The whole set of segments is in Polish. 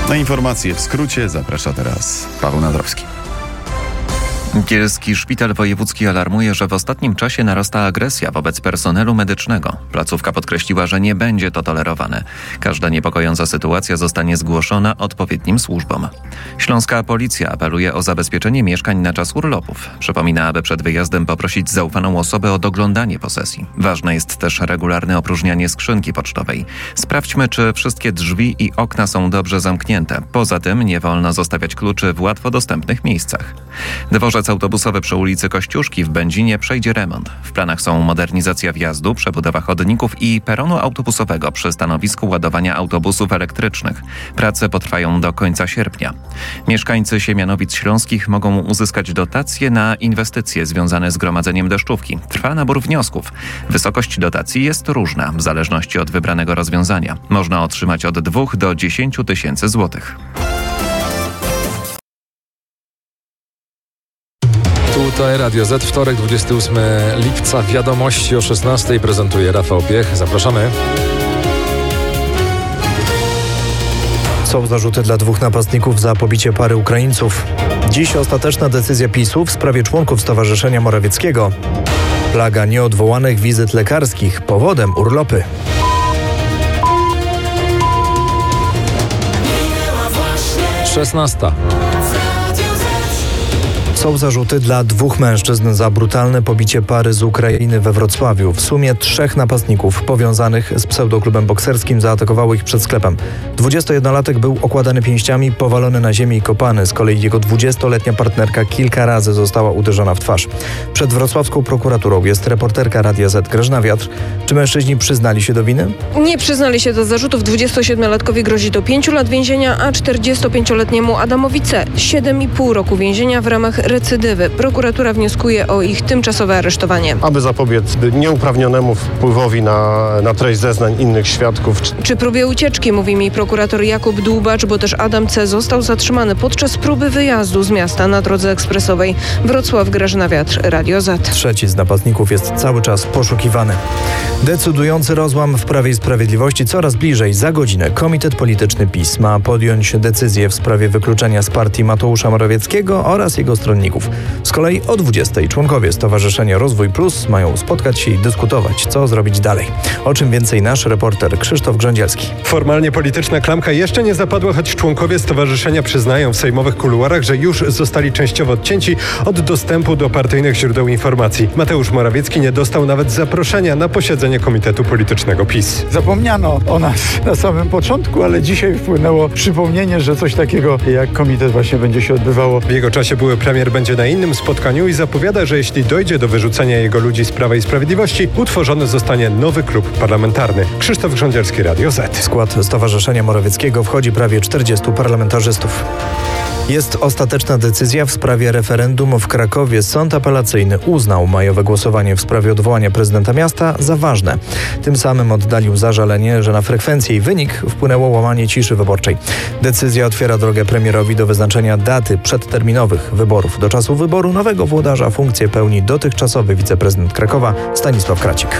Na informacje w skrócie zaprasza teraz Paweł Nadrowski. Kielski Szpital Wojewódzki alarmuje, że w ostatnim czasie narasta agresja wobec personelu medycznego. Placówka podkreśliła, że nie będzie to tolerowane. Każda niepokojąca sytuacja zostanie zgłoszona odpowiednim służbom. Śląska policja apeluje o zabezpieczenie mieszkań na czas urlopów. Przypomina, aby przed wyjazdem poprosić zaufaną osobę o doglądanie posesji. Ważne jest też regularne opróżnianie skrzynki pocztowej. Sprawdźmy, czy wszystkie drzwi i okna są dobrze zamknięte. Poza tym nie wolno zostawiać kluczy w łatwo dostępnych miejscach. Dworzec autobusowy przy ulicy Kościuszki w Będzinie przejdzie remont. W planach są modernizacja wjazdu, przebudowa chodników i peronu autobusowego przy stanowisku ładowania autobusów elektrycznych. Prace potrwają do końca sierpnia. Mieszkańcy Siemianowic Śląskich mogą uzyskać dotacje na inwestycje związane z gromadzeniem deszczówki. Trwa nabór wniosków. Wysokość dotacji jest różna, w zależności od wybranego rozwiązania. Można otrzymać od 2 do 10 tysięcy złotych. Tutaj Radio Z, wtorek, 28 lipca. Wiadomości o 16 prezentuje Rafał Piech. Zapraszamy. Są zarzuty dla 2 napastników za pobicie pary Ukraińców. Dziś ostateczna decyzja PiS-u w sprawie członków Stowarzyszenia Morawieckiego. Plaga nieodwołanych wizyt lekarskich, powodem urlopy. Szesnasta. Są zarzuty dla 2 mężczyzn za brutalne pobicie pary z Ukrainy we Wrocławiu. W sumie 3 napastników powiązanych z pseudoklubem bokserskim zaatakowało ich przed sklepem. 21-latek był okładany pięściami, powalony na ziemię i kopany. Z kolei jego 20-letnia partnerka kilka razy została uderzona w twarz. Przed wrocławską prokuraturą jest reporterka Radia Z Grażyna Wiatr. Czy mężczyźni przyznali się do winy? Nie przyznali się do zarzutów. 27-latkowi grozi do 5 lat więzienia, a 45-letniemu Adamowi C. 7,5 roku więzienia w ramach recydywy. Prokuratura wnioskuje o ich tymczasowe aresztowanie. Aby zapobiec nieuprawnionemu wpływowi na treść zeznań innych świadków. Czy próbie ucieczki, mówi mi prokurator Jakub Dłubacz, bo też Adam C. został zatrzymany podczas próby wyjazdu z miasta na drodze ekspresowej. Wrocław, Grażyna Wiatr, Radio Z. 3 z napastników jest cały czas poszukiwany. Decydujący rozłam w Prawie i Sprawiedliwości coraz bliżej. Za godzinę Komitet Polityczny PiS ma podjąć decyzję w sprawie wykluczenia z partii Mateusza Morawieckiego oraz jego stronników. Z kolei o 20:00 członkowie Stowarzyszenia Rozwój Plus mają spotkać się i dyskutować, co zrobić dalej. O czym więcej nasz reporter Krzysztof Grządzielski. Formalnie polityczna klamka jeszcze nie zapadła, choć członkowie stowarzyszenia przyznają w sejmowych kuluarach, że już zostali częściowo odcięci od dostępu do partyjnych źródeł informacji. Mateusz Morawiecki nie dostał nawet zaproszenia na posiedzenie Komitetu Politycznego PiS. Zapomniano o nas na samym początku, ale dzisiaj wpłynęło przypomnienie, że coś takiego jak komitet właśnie będzie się odbywało. W jego czasie były premier będzie na innym spotkaniu i zapowiada, że jeśli dojdzie do wyrzucenia jego ludzi z Prawa i Sprawiedliwości, utworzony zostanie nowy klub parlamentarny. Krzysztof Grządzielski, Radio Z. W skład Stowarzyszenia Morawieckiego wchodzi prawie 40 parlamentarzystów. Jest ostateczna decyzja w sprawie referendum w Krakowie. Sąd apelacyjny uznał majowe głosowanie w sprawie odwołania prezydenta miasta za ważne. Tym samym oddalił zażalenie, że na frekwencję i wynik wpłynęło łamanie ciszy wyborczej. Decyzja otwiera drogę premierowi do wyznaczenia daty przedterminowych wyborów. Do czasu wyboru nowego włodarza funkcję pełni dotychczasowy wiceprezydent Krakowa Stanisław Kracik.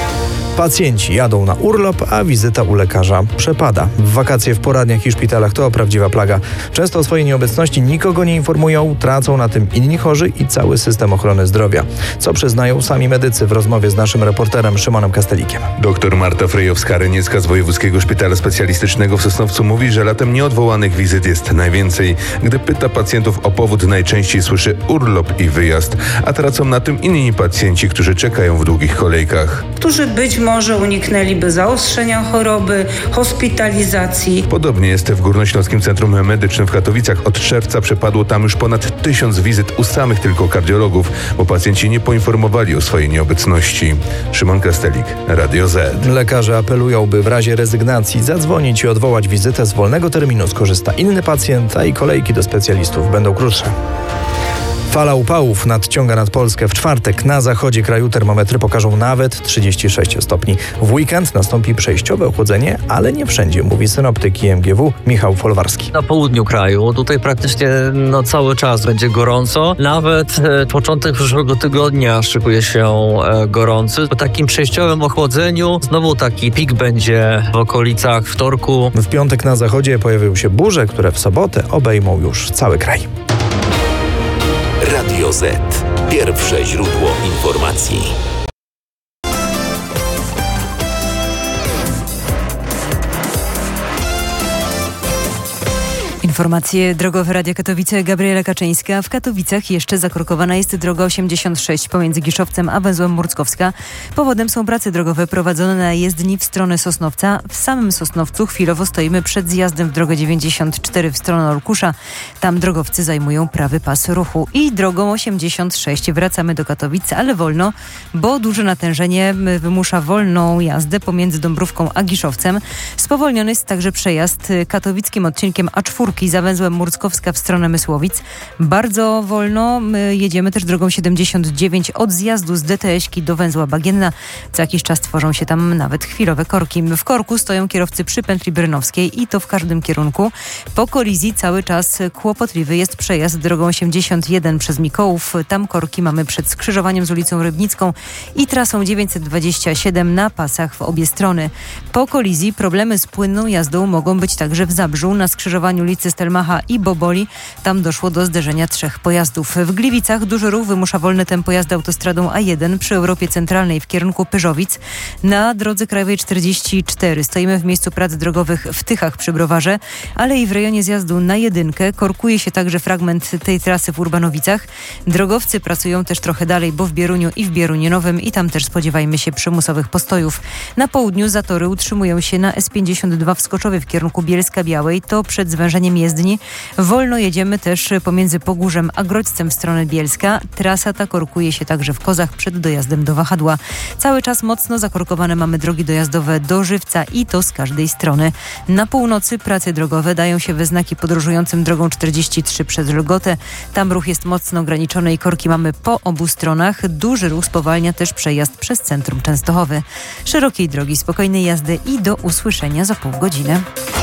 Pacjenci jadą na urlop, a wizyta u lekarza przepada. W wakacje w poradniach i szpitalach to prawdziwa plaga. Często o swojej nieobecności nikogo nie informują, tracą na tym inni chorzy i cały system ochrony zdrowia. Co przyznają sami medycy w rozmowie z naszym reporterem Szymonem Kastelikiem. Doktor Marta Frejowska-Reniecka z Wojewódzkiego Szpitala Specjalistycznego w Sosnowcu mówi, że latem nieodwołanych wizyt jest najwięcej. Gdy pyta pacjentów o powód, najczęściej słyszy urlop i wyjazd, a tracą na tym inni pacjenci, którzy czekają w długich kolejkach. Którzy być może uniknęliby zaostrzenia choroby, hospitalizacji. Podobnie jest w Górnośląskim Centrum Medycznym w Katowicach. Od czerwca przepadło tam już ponad 1000 wizyt u samych tylko kardiologów, bo pacjenci nie poinformowali o swojej nieobecności. Szymon Kastelik, Radio Z. Lekarze apelują, by w razie rezygnacji zadzwonić i odwołać wizytę. Z wolnego terminu skorzysta inny pacjent, a i kolejki do specjalistów będą krótsze. Fala upałów nadciąga nad Polskę w czwartek. Na zachodzie kraju termometry pokażą nawet 36 stopni. W weekend nastąpi przejściowe ochłodzenie, ale nie wszędzie, mówi synoptyk IMGW Michał Folwarski. Na południu kraju, tutaj praktycznie cały czas będzie gorąco. Nawet początek przyszłego tygodnia szykuje się gorący. Po takim przejściowym ochłodzeniu znowu taki pik będzie w okolicach wtorku. W piątek na zachodzie pojawią się burze, które w sobotę obejmą już cały kraj. Radio Z. Pierwsze źródło informacji. Informacje drogowe Radia Katowice, Gabriela Kaczyńska. W Katowicach jeszcze zakorkowana jest droga 86 pomiędzy Giszowcem a węzłem Murckowska. Powodem są prace drogowe prowadzone na jezdni w stronę Sosnowca. W samym Sosnowcu chwilowo stoimy przed zjazdem w drogę 94 w stronę Olkusza. Tam drogowcy zajmują prawy pas ruchu. I drogą 86 wracamy do Katowic, ale wolno, bo duże natężenie wymusza wolną jazdę pomiędzy Dąbrówką a Giszowcem. Spowolniony jest także przejazd katowickim odcinkiem A4 za węzłem Murckowska w stronę Mysłowic. Bardzo wolno jedziemy też drogą 79 od zjazdu z DTS-ki do węzła Bagienna. Co jakiś czas tworzą się tam nawet chwilowe korki. W korku stoją kierowcy przy pętli brynowskiej i to w każdym kierunku. Po kolizji cały czas kłopotliwy jest przejazd drogą 81 przez Mikołów. Tam korki mamy przed skrzyżowaniem z ulicą Rybnicką i trasą 927 na pasach w obie strony. Po kolizji problemy z płynną jazdą mogą być także w Zabrzu na skrzyżowaniu ulicy Stelmacha i Boboli. Tam doszło do zderzenia 3 pojazdów. W Gliwicach duży ruch wymusza wolne tempo jazdy autostradą A1 przy Europie Centralnej w kierunku Pyrzowic. Na drodze krajowej 44 stoimy w miejscu prac drogowych w Tychach przy Browarze, ale i w rejonie zjazdu na jedynkę. Korkuje się także fragment tej trasy w Urbanowicach. Drogowcy pracują też trochę dalej, bo w Bieruniu i w Bierunie Nowym i tam też spodziewajmy się przymusowych postojów. Na południu zatory utrzymują się na S52 w Skoczowie w kierunku Bielska-Białej. To przed zwężeniem jezdni. Wolno jedziemy też pomiędzy Pogórzem a Grodźcem w stronę Bielska. Trasa ta korkuje się także w Kozach przed dojazdem do Wahadła. Cały czas mocno zakorkowane mamy drogi dojazdowe do Żywca i to z każdej strony. Na północy prace drogowe dają się we znaki podróżującym drogą 43 przez Lgotę. Tam ruch jest mocno ograniczony i korki mamy po obu stronach. Duży ruch spowalnia też przejazd przez centrum Częstochowy. Szerokiej drogi, spokojnej jazdy i do usłyszenia za pół godziny.